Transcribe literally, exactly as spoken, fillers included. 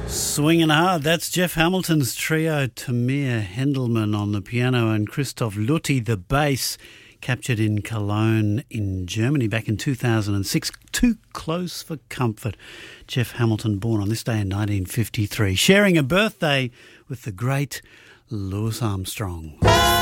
Swinging hard, that's Jeff Hamilton's trio. Tamir Hendelman on the piano and Christoph Lutti, the bass, captured in Cologne in Germany back in two thousand six. Too Close for Comfort. Jeff Hamilton, born on this day in nineteen fifty-three, sharing a birthday with the great Louis Armstrong.